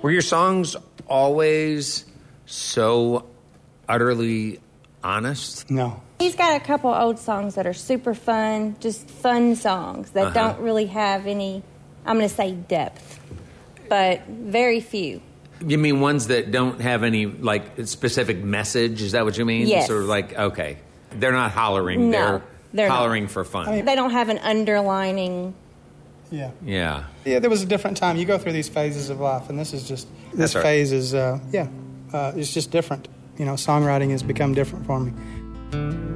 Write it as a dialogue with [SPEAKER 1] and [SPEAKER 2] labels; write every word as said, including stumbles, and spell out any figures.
[SPEAKER 1] Were your songs always so utterly honest?
[SPEAKER 2] No.
[SPEAKER 3] He's got a couple old songs that are super fun, just fun songs that
[SPEAKER 1] Uh-huh.
[SPEAKER 3] don't really have any, I'm going to say depth, but very few.
[SPEAKER 1] You mean ones that don't have any, like, specific message? Is that what you mean?
[SPEAKER 3] Yes.
[SPEAKER 1] Sort of like, okay. They're not hollering.
[SPEAKER 3] No,
[SPEAKER 1] they're,
[SPEAKER 3] they're
[SPEAKER 1] hollering
[SPEAKER 3] not.
[SPEAKER 1] for fun.
[SPEAKER 2] I mean-
[SPEAKER 3] They don't have an underlining.
[SPEAKER 2] Yeah.
[SPEAKER 1] yeah.
[SPEAKER 2] Yeah, there was a different time. You go through these phases of life, and this is just, this
[SPEAKER 1] That's right.
[SPEAKER 2] phase is, uh, yeah, uh, it's just different. You know, songwriting has become different for me.